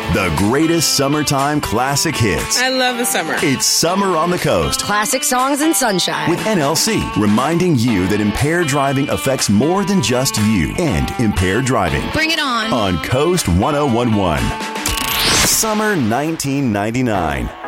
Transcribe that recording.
The greatest summertime classic hits. I love the summer. It's Summer on the Coast. Classic songs and sunshine. With NLC, reminding you that impaired driving affects more than just you and impaired driving. Bring it on. On Coast 1011. Summer 1999.